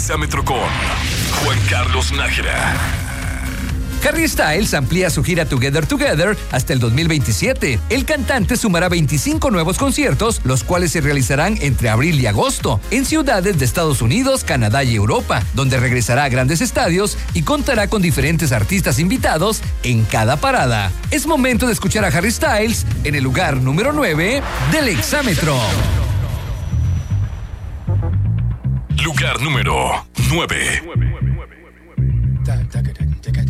Exámetro con Juan Carlos Nájera. Harry Styles amplía su gira Together Together hasta el 2027. El cantante sumará 25 nuevos conciertos, los cuales se realizarán entre abril y agosto, en ciudades de Estados Unidos, Canadá y Europa, donde regresará a grandes estadios y contará con diferentes artistas invitados en cada parada. Es momento de escuchar a Harry Styles en el lugar número 9 del Exámetro. Lugar número 9.